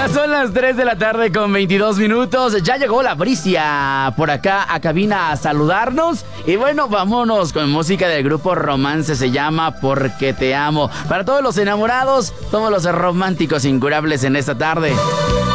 Ya son las 3 de la tarde con 22 minutos. Ya llegó la Bricia por acá a cabina a saludarnos. Y bueno, vámonos con música del grupo Romance. Se llama Porque Te Amo. Para todos los enamorados, todos los románticos incurables en esta tarde.